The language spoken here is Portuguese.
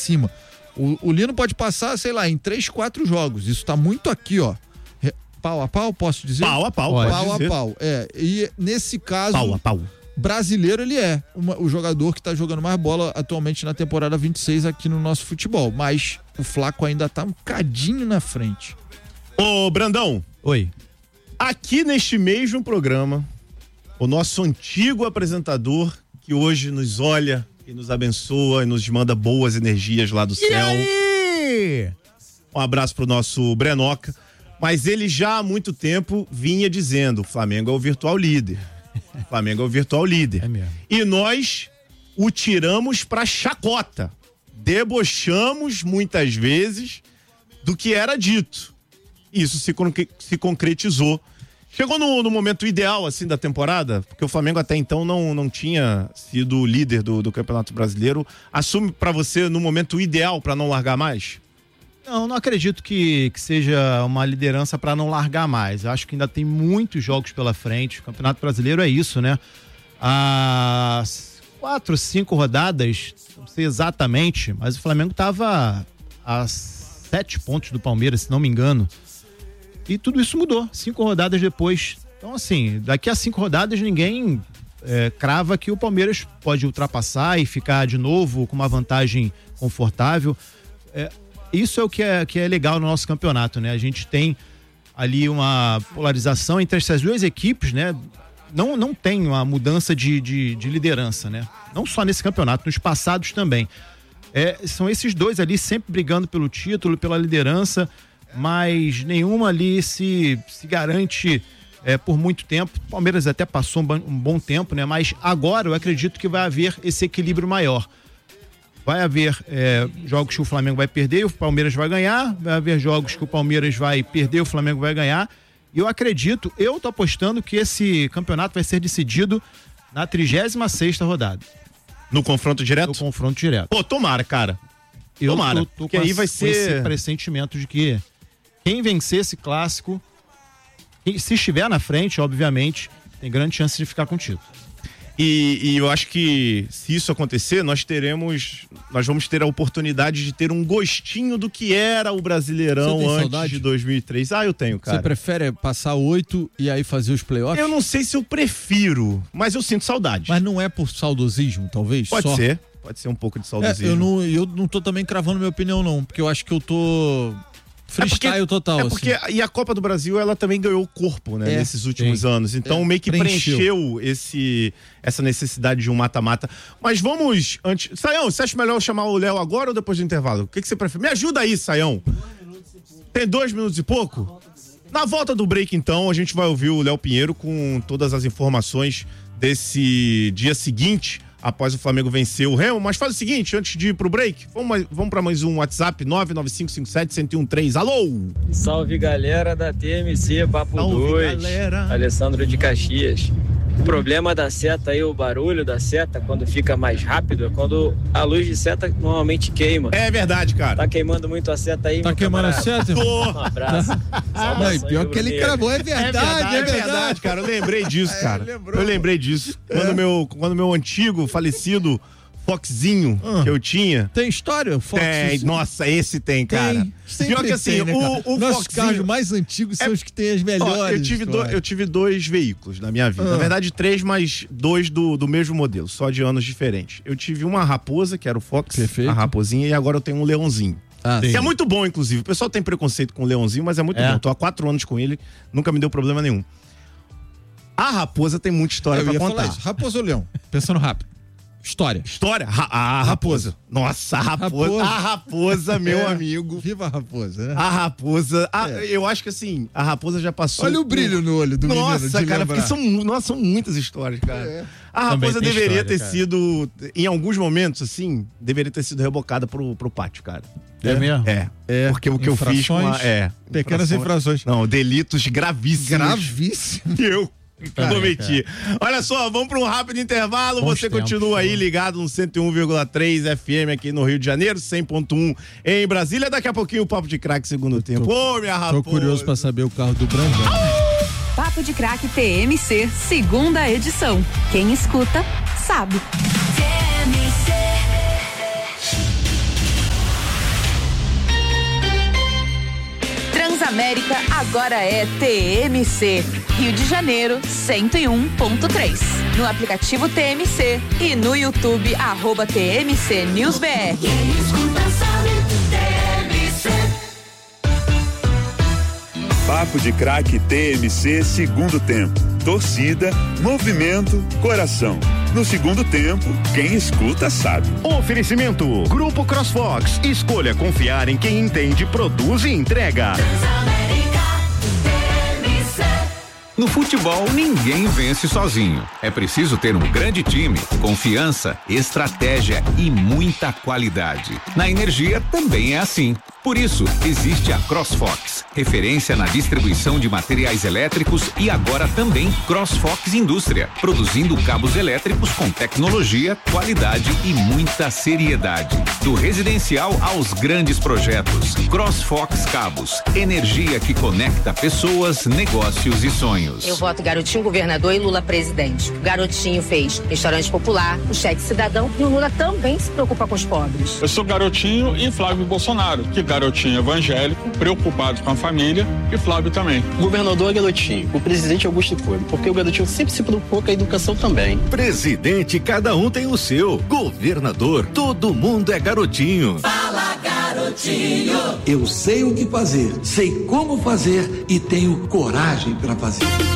cima. O Lino pode passar, sei lá, em 3, 4 jogos. Isso tá muito aqui, ó. Pau a pau, posso dizer? Pau a pau, pau a pau. E nesse caso, pau a pau. Brasileiro ele é o jogador que tá jogando mais bola atualmente na temporada 26 aqui no nosso futebol. Mas o Flaco ainda tá um bocadinho na frente. Ô, Brandão. Oi. Aqui neste mesmo programa, o nosso antigo apresentador, que hoje nos olha e nos abençoa e nos manda boas energias lá do céu. E aí? Um abraço pro nosso Brenoca. Mas ele já há muito tempo vinha dizendo: o Flamengo é o virtual líder. O Flamengo é o virtual líder. É mesmo. E nós o tiramos pra chacota. Debochamos muitas vezes do que era dito. Isso se concretizou. Chegou no momento ideal, assim, da temporada, porque o Flamengo até então não tinha sido líder do Campeonato Brasileiro. Assume pra você no momento ideal pra não largar mais? Não acredito que seja uma liderança para não largar mais. Eu acho que ainda tem muitos jogos pela frente. O Campeonato Brasileiro é isso, né? As 4, 5 rodadas, não sei exatamente, mas o Flamengo estava a 7 pontos do Palmeiras, se não me engano. E tudo isso mudou, 5 rodadas depois. Então, assim, daqui a 5 rodadas ninguém crava que o Palmeiras pode ultrapassar e ficar de novo com uma vantagem confortável. Isso é o que é legal no nosso campeonato, né? A gente tem ali uma polarização entre essas duas equipes, né? Não tem uma mudança de liderança, né? Não só nesse campeonato, nos passados também. São esses dois ali sempre brigando pelo título, pela liderança, mas nenhuma ali se garante por muito tempo. O Palmeiras até passou um bom tempo, né? Mas agora eu acredito que vai haver esse equilíbrio maior. Vai haver jogos que o Flamengo vai perder e o Palmeiras vai ganhar. Vai haver jogos que o Palmeiras vai perder e o Flamengo vai ganhar. E eu tô apostando que esse campeonato vai ser decidido na 36ª rodada. No confronto direto? No confronto direto. Pô, tomara, cara. Tomara. Tô que aí vai com ser esse pressentimento de que quem vencer esse clássico, se estiver na frente, obviamente, tem grande chance de ficar com o título. E eu acho que se isso acontecer, nós vamos ter a oportunidade de ter um gostinho do que era o Brasileirão antes de 2003. Eu tenho, cara. Você prefere passar 8 e aí fazer os playoffs? Eu não sei se eu prefiro, mas eu sinto saudade. Mas não é por saudosismo, talvez? Pode ser um pouco de saudosismo. Eu não tô também cravando minha opinião, não, porque eu acho que eu tô... freestyle total. Porque assim. E a Copa do Brasil, ela também ganhou corpo, né? Nesses últimos anos. Então meio que preencheu essa necessidade de um mata-mata. Mas vamos antes... Saião, você acha melhor eu chamar o Léo agora ou depois do intervalo? O que você prefere? Me ajuda aí, Saião. Tem 2 minutos e pouco? Na volta do break, então, a gente vai ouvir o Léo Pinheiro com todas as informações desse dia seguinte, após o Flamengo vencer o Remo. Mas faz o seguinte, antes de ir pro break, vamos para mais um WhatsApp, 99557-1013. Alô! Salve, galera da TMC, Papo 2, Alessandro de Caxias. O problema da seta aí, o barulho da seta, quando fica mais rápido, é quando a luz de seta normalmente queima. É verdade, cara. Tá queimando muito a seta aí, Tá queimando a seta? Um abraço. Pior que ele cravou, é verdade, cara. Eu lembrei disso, cara. Eu lembrei disso. Quando meu antigo falecido Foxzinho que eu tinha. Tem história? Tem, nossa, esse tem, cara. Pior que assim, né, o nossos carros mais antigos são os que têm as melhores. Eu tive 2 veículos na minha vida. Na verdade, 3, mas 2 do mesmo modelo, só de anos diferentes. Eu tive uma Raposa, que era o Fox, a Raposinha, e agora eu tenho um Leãozinho. Que é muito bom, inclusive. O pessoal tem preconceito com o Leãozinho, mas é muito bom. Tô há 4 anos com ele, nunca me deu problema nenhum. A Raposa tem muita história pra contar. Raposa ou Leão? Pensando rápido. História. A Raposa. Nossa, a Raposa, meu amigo. Viva a Raposa, né? A Raposa. Eu acho que assim, a Raposa já passou. Olha o brilho no olho do menino. Nossa, cara, porque são muitas histórias, cara. A Raposa deveria ter sido, em alguns momentos, assim, deveria ter sido rebocada pro pátio, cara. É mesmo? Porque o que eu fiz com pequenas infrações. Não, delitos gravíssimos. Gravíssimos? Eu prometi. Olha só, vamos para um rápido intervalo. Você continua aí ligado no 101,3 FM aqui no Rio de Janeiro, 100.1 em Brasília. Daqui a pouquinho o Papo de Craque segundo tempo. Minha raposa. Tô curioso para saber o carro do Brandão. Papo de Craque TMC, segunda edição. Quem escuta, sabe. TMC. Transamérica agora é TMC. Rio de Janeiro, 101.3. No aplicativo TMC e no YouTube, @TMC News BR. Quem escuta sabe, TMC. Papo de Craque TMC segundo tempo. Torcida, movimento, coração. No segundo tempo, quem escuta sabe. Oferecimento Grupo CrossFox. Escolha confiar em quem entende, produz e entrega. No futebol, ninguém vence sozinho. É preciso ter um grande time, confiança, estratégia e muita qualidade. Na energia também é assim. Por isso, existe a CrossFox, referência na distribuição de materiais elétricos, e agora também CrossFox Indústria, produzindo cabos elétricos com tecnologia, qualidade e muita seriedade. Do residencial aos grandes projetos. CrossFox Cabos, energia que conecta pessoas, negócios e sonhos. Eu voto Garotinho governador e Lula presidente. O Garotinho fez restaurante popular, o cheque cidadão, e o Lula também se preocupa com os pobres. Eu sou Garotinho e Flávio Bolsonaro, que Garotinho evangélico, preocupado com a família, e Flávio também. O governador é Garotinho, o presidente é Augusto Cury, porque o Garotinho sempre se preocupou com a educação também. Presidente, cada um tem o seu. Governador, todo mundo é Garotinho. Fala, Garotinho. Eu sei o que fazer, sei como fazer e tenho coragem para fazer.